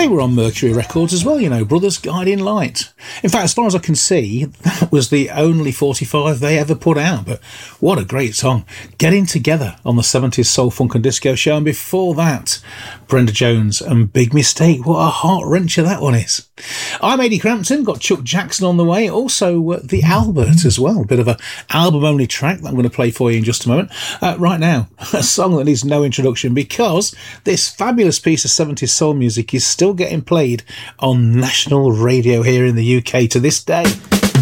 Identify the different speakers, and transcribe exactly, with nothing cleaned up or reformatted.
Speaker 1: They were on Mercury Records as well, you know, Brothers Guiding Light. In fact, as far as I can see, that was the only forty-five they ever put out. But what a great song. Getting Together on the seventies Soul, Funk and Disco show. And before that, Brenda Jones and Big Mistake. What a heart-wrencher that one is. I'm Adi Crampton, got Chuck Jackson on the way. Also, uh, the Albert as well. A bit of an album-only track that I'm going to play for you in just a moment. Uh, right now, a song that needs no introduction because this fabulous piece of seventies soul music is still getting played on national radio here in the U K to this day.